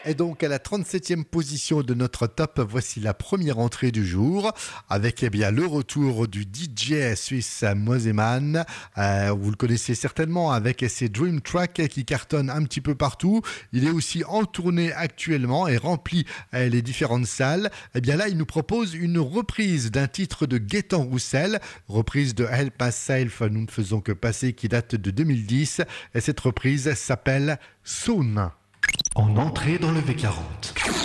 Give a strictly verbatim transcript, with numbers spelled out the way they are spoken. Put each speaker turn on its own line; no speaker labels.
Et donc à la trente-septième position de notre top, voici la première entrée du jour avec eh bien, le retour du D J suisse Moseman. Euh, vous le connaissez certainement avec ses Dream Tracks qui cartonnent un petit peu partout. Il est aussi en tournée actuellement et remplit euh, les différentes salles. Et bien là, il nous propose une reprise d'un titre de Gaëtan Roussel, reprise de Help Myself, nous ne faisons que passer, qui date de deux mille dix. Et cette reprise s'appelle Soon. En entrée dans le V quarante.